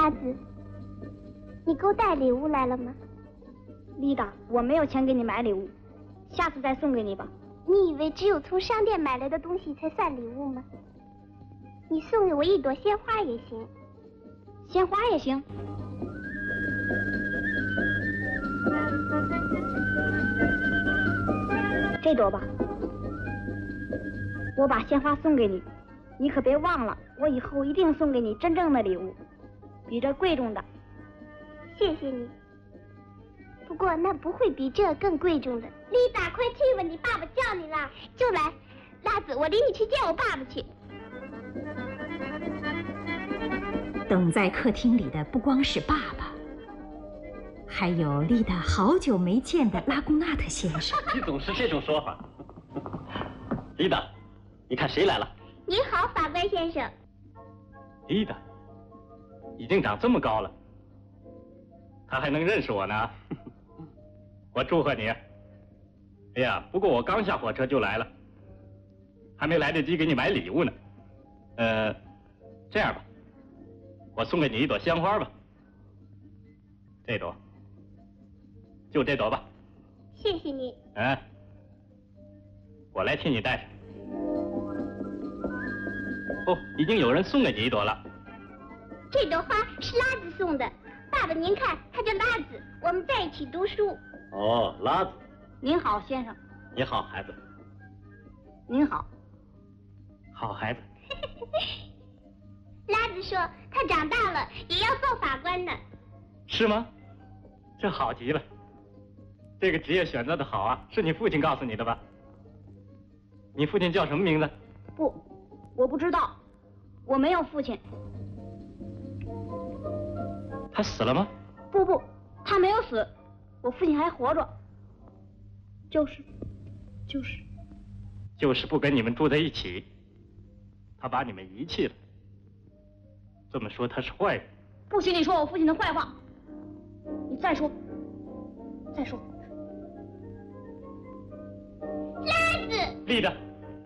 拉子，你给我带礼物来了吗？ 丽达，我没有钱给你买礼物，下次再送给你吧。 你以为只有从商店买来的东西才算礼物吗？你送给我一朵鲜花也行。 鲜花也行。这朵吧，我把鲜花送给你，你可别忘了，我以后一定送给你真正的礼物，比这贵重的。 谢谢你。不过那不会比这更贵重的。丽达，快去吧，你爸爸叫你了。就来，拉子，我领你去见我爸爸去。 等在客厅里的不光是爸爸，还有丽达好久没见的拉贡纳特先生。 你总是这种说法。丽达，你看谁来了？ 你好，法官先生。 丽达，已经长这么高了，他还能认识我呢。我祝贺你。哎呀，不过我刚下火车就来了，还没来得及给你买礼物呢。这样吧，我送给你一朵鲜花吧。这朵，就这朵吧。 谢谢你。 我来替你带上。哦，已经有人送给你一朵了。 这朵花是拉子送的。爸爸，您看，他叫拉子，我们在一起读书。 哦，拉子。 您好，先生。 你好，孩子。 您好。 好孩子。 拉子说他长大了也要做法官呢。 是吗？这好极了。这个职业选择的好啊，是你父亲告诉你的吧？你父亲叫什么名字？ 不，我不知道，我没有父亲。 他死了吗？ 不，他没有死，我父亲还活着。就是不跟你们住在一起，他把你们遗弃了。这么说他是坏人。不许你说我父亲的坏话，你再说。 拉子， 丽达，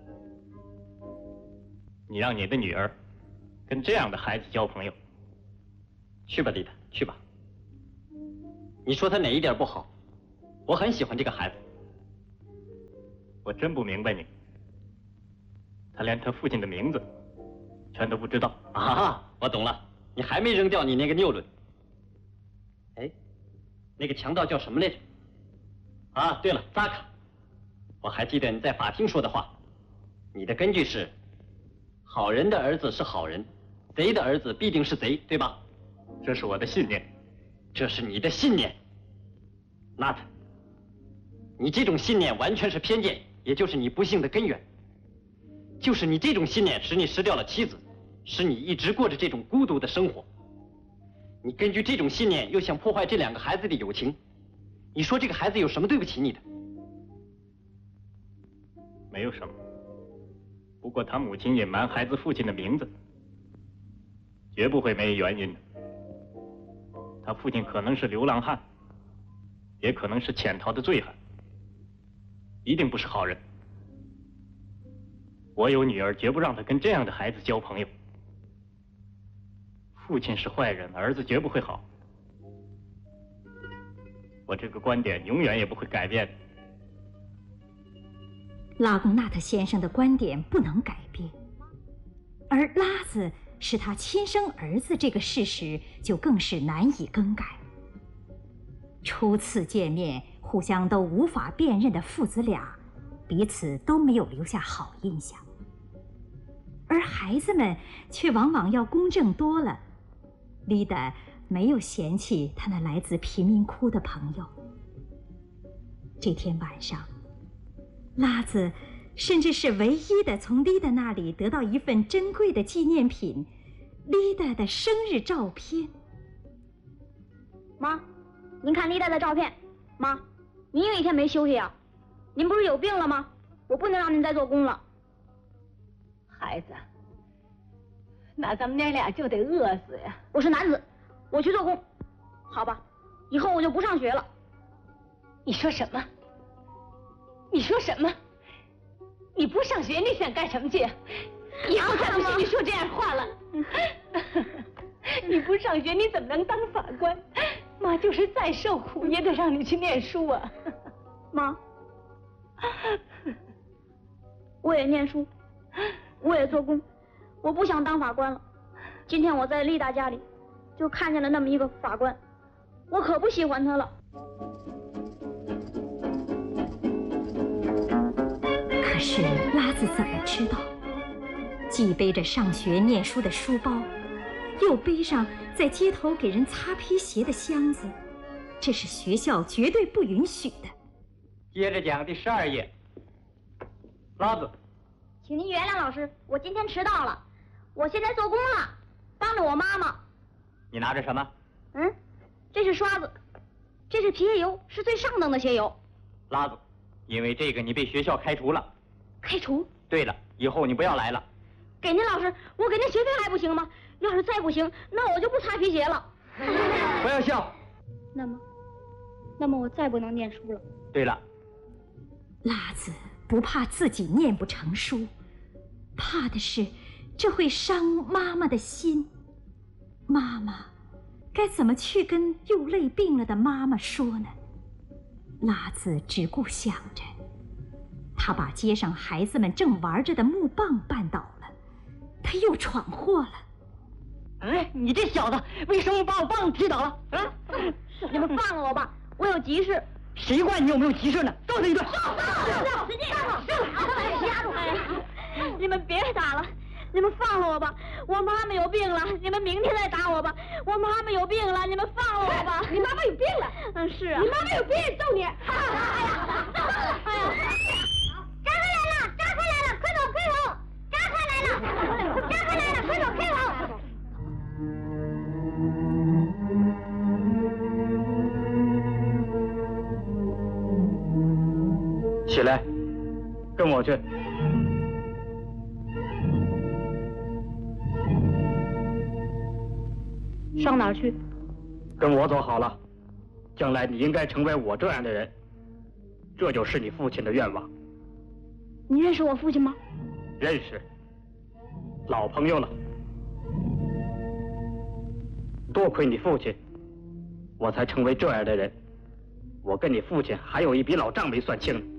你让你的女儿跟这样的孩子交朋友。去吧，丽达，去吧。你说他哪一点不好？我很喜欢这个孩子。我真不明白你，他连他父亲的名字全都不知道啊！我懂了，你还没扔掉你那个谬论。哎，那个强盗叫什么来着？啊，对了，扎卡。我还记得你在法庭说的话，你的根据是：好人的儿子是好人，贼的儿子必定是贼，对吧？这是我的信念。这是你的信念，纳特。你这种信念完全是偏见，也就是你不幸的根源。就是你这种信念使你失掉了妻子，使你一直过着这种孤独的生活。你根据这种信念又想破坏这两个孩子的友情，你说这个孩子有什么对不起你的？没有什么，不过他母亲隐瞒孩子父亲的名字，绝不会没原因的。他父亲可能是流浪汉，也可能是潜逃的醉汉，一定不是好人。我有女儿，绝不让她跟这样的孩子交朋友。父亲是坏人，儿子绝不会好。我这个观点永远也不会改变。 拉贡纳特先生的观点不能改变，而拉子是他亲生儿子这个事实就更是难以更改。初次见面，互相都无法辨认的父子俩，彼此都没有留下好印象。而孩子们却往往要公正多了。丽达没有嫌弃他那来自贫民窟的朋友。这天晚上，拉子甚至是唯一的从丽达那里得到一份珍贵的纪念品——丽达的生日照片。 妈，您看丽达的照片。妈，您有一天没休息啊？您不是有病了吗？我不能让您再做工了。 孩子，那咱们娘俩就得饿死呀！ 我是男子，我去做工，好吧？以后我就不上学了。 你说什么？你说什么？你不上学，你想干什么去？以后才不许你说这样话了。 你不上学，你怎么能当法官？妈就是再受苦也得让你去念书啊！ 妈，我也念书，我也做工，我不想当法官了。今天我在丽达家里，就看见了那么一个法官，我可不喜欢他了。 可是拉子怎么知道，既背着上学念书的书包，又背上在街头给人擦皮鞋的箱子，这是学校绝对不允许的。 接着讲第12页。拉子， 请您原谅老师，我今天迟到了。我现在做工了，帮着我妈妈。 你拿着什么？ 这是刷子，这是皮鞋油，是最上等的鞋油。 拉子，因为这个你被学校开除了。 开除？ 对了，以后你不要来了。 给您老师，我给您学费还不行吗？要是再不行，那我就不擦皮鞋了。 不要笑。 那么我再不能念书了。 对了， 拉子不怕自己念不成书，怕的是这会伤妈妈的心。妈妈该怎么去跟又累病了的妈妈说呢？拉子只顾想着，他把街上孩子们正玩着的木棒绊倒了，他又闯祸了。 哎，你这小子为什么把我棒踢倒了？啊！ 你们放了我吧，我有急事。 谁管你有没有急事呢？揍他一顿！ 你们别打了，你们放了我吧。我妈妈有病了，你们明天再打我吧。我妈妈有病了，你们放了我吧。 你妈妈有病了？ 是啊。 你妈妈有病，揍你！ 哎呀，扎回来了，扎回来了，快走，快走！扎回来了，扎回来了，快走，快走！ 起来，跟我去。 上哪儿去？ 跟我走好了，将来你应该成为我这样的人，这就是你父亲的愿望。 你认识我父亲吗？ 认识，老朋友了。多亏你父亲，我才成为这样的人。我跟你父亲还有一笔老账没算清呢。